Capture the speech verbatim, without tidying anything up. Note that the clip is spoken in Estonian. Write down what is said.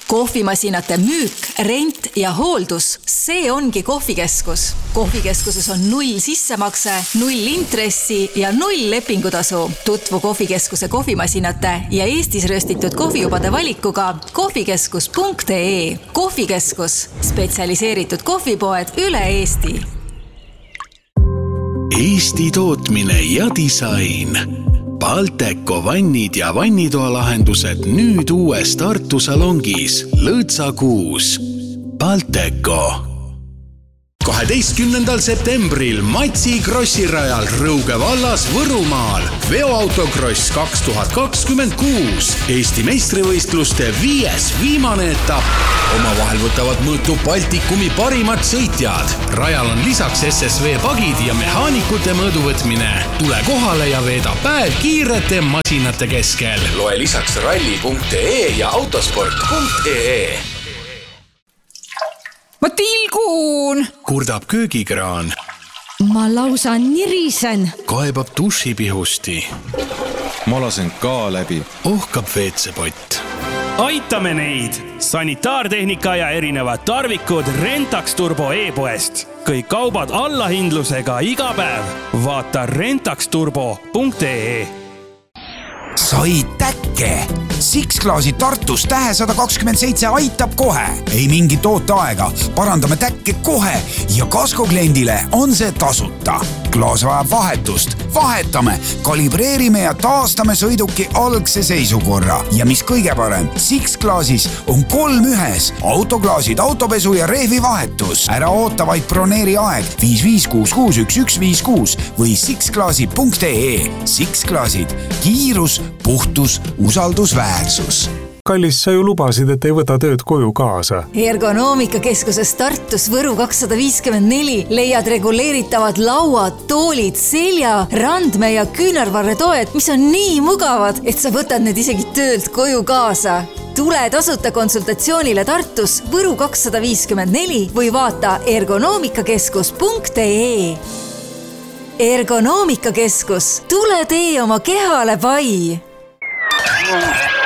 Kohvimasinate müük, rent ja hooldus, see ongi kohvikeskus. Kohvikeskuses on null sissemakse, null intressi ja null lepingutasu. Tutvu kohvikeskuse kohvimasinate ja Eestis röstitud kohvijubade valikuga kohvikeskus punkt ee. Kohvikeskus, spetsialiseeritud kohvipoed üle Eesti. Eesti tootmine ja disain. Balteco vannid ja vannitoalahendused nüüd uues Tartu salongis Lõõtsa kuus. Balteco. kaheteistkümnendal septembril Matsi krossirajal Rõuge vallas Võrumaal. Veoautokross kaks tuhat kakskümmend kuus. Eesti meistrivõistluste viies viimane etapp. Omavahel võtavad mõõtu Baltikumi parimad sõitjad. Rajal on lisaks S S V pagid ja mehaanikute mõõduvõtmine. Tule kohale ja veeda päev kiirete masinate keskel. Loe lisaks ralli punkt ee ja autosport punkt ee. Ma tilgun! Kurdab köögikraan. Ma lausa nirisen. Kaebab dušipihusti. Ma lasen ka läbi. Ohkab veetsepott. Aitame neid! Sanitaartehnika ja erinevad tarvikud Rentax Turbo e-poest. Kõik kaubad allahindlusega iga päev. Vaata rentax turbo punkt ee. Sai täkke! Six-Claasi Tartus tähe sada kakskümmend seitse aitab kohe. Ei mingi tooteaega. Parandame täkke kohe ja kaskokliendile on see tasuta. Klaas vajab vahetust. Vahetame, kalibreerime ja taastame sõiduki algse seisukorra. Ja mis kõige parem, Six-Claasis on kolm ühes. Autoklaasid, autopesu ja rehvi vahetus. Ära oota vaid broneeri aeg viis viis kuus kuus üks üks viis kuus või six-claasi punkt ee. Six-Claasid. Kiirus, puhtus, usaldusväärsus. Kallis, sa ju lubasid, et ei võta tööd koju kaasa. Ergonoomikakeskuses Tartus Võru kakssada viiskümmend neli leiad reguleeritavad lauad, toolid, selja, randme ja küünarvarre toed, mis on nii mugavad, et sa võtad need isegi töölt koju kaasa. Tule tasuta konsultatsioonile Tartus Võru kakssada viiskümmend neli või vaata ergonoomikakeskus punkt ee. Ergonoomikakeskus, tule tee oma kehale pai!